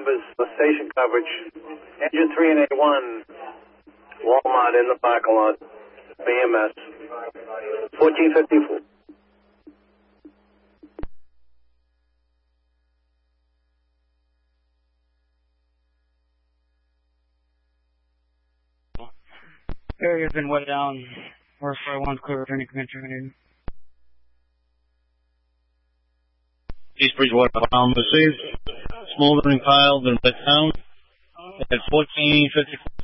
members for station coverage. Engine 3 and A1, Walmart in the parking lot, BMS, 1454. Area's been wet down. Horse 1 clear returning command terminated. East Bridgewater Bound received. Smoldering piles and wet down at 1454.